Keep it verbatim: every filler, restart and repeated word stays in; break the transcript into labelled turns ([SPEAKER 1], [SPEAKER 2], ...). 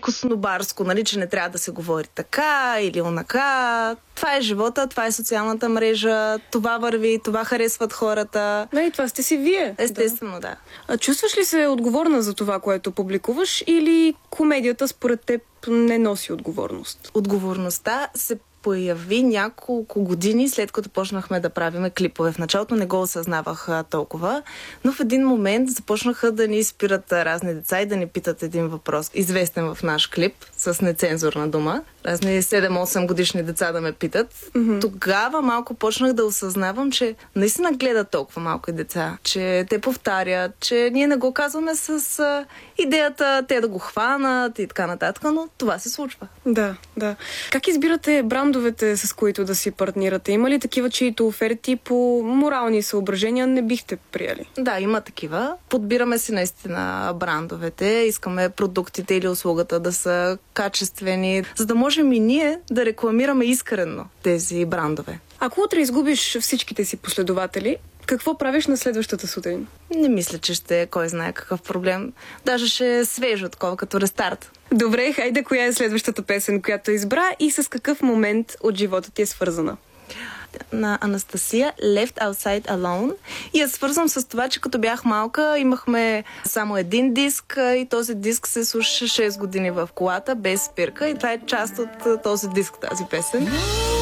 [SPEAKER 1] леко снобарско, нали, че не трябва да се говори така или онака. Това е живота, това е социалната мрежа, това върви, това харесват хората.
[SPEAKER 2] Да, и това сте си вие.
[SPEAKER 1] Естествено, да. да.
[SPEAKER 2] А чувстваш ли се отговорна за това, което публикуваш, или комедията според теб не носи отговорност?
[SPEAKER 1] Отговорността се появи няколко години след като почнахме да правиме клипове. В началото не го осъзнавах а, толкова, но в един момент започнаха да ни спират а, разни деца и да ни питат един въпрос, известен в наш клип, с нецензурна дума. Разни седем-осем годишни деца да ме питат. Mm-hmm. Тогава малко почнах да осъзнавам, че наистина гледат толкова малко деца, че те повтарят, че ние не го казваме с а, идеята те да го хванат и така нататък, но това се случва.
[SPEAKER 2] Да, да. Как избирате брандовете, с които да си партнирате? Има ли такива, чието оферти по морални съображения не бихте приели?
[SPEAKER 1] Да, има такива. Подбираме си наистина брандовете. Искаме продуктите или услугата да са качествени, за да можем и ние да рекламираме искрено тези брандове.
[SPEAKER 2] Ако утре изгубиш всичките си последователи, какво правиш на следващата сутрин?
[SPEAKER 1] Не мисля, че ще е кой знае какъв проблем. Даже ще е свежо, такова като рестарт.
[SPEAKER 2] Добре, хайде, коя е следващата песен, която избра и с какъв момент от живота ти е свързана?
[SPEAKER 1] На Анастасия Left Outside Alone и я свързвам с това, че като бях малка имахме само един диск и този диск се слушаше шест години в колата без спирка и това е част от този диск, тази песен.